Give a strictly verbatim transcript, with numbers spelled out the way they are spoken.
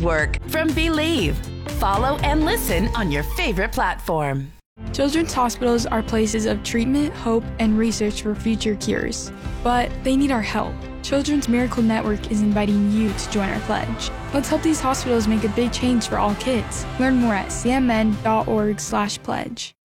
work from Believe. Follow and listen on your favorite platform. Children's hospitals are places of treatment, hope, and research for future cures. But they need our help. Children's Miracle Network is inviting you to join our pledge. Let's help these hospitals make a big change for all kids. Learn more at c m n dot org slash pledge.